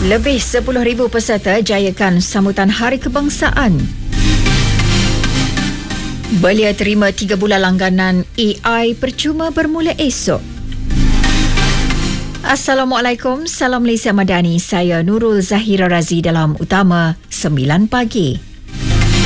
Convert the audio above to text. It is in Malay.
Lebih 10,000 peserta jayakan sambutan Hari Kebangsaan. Belia terima 3 bulan langganan AI percuma bermula esok. Assalamualaikum, salam Malaysia Madani. Saya Nurul Zahira Razi dalam Utama 9 Pagi.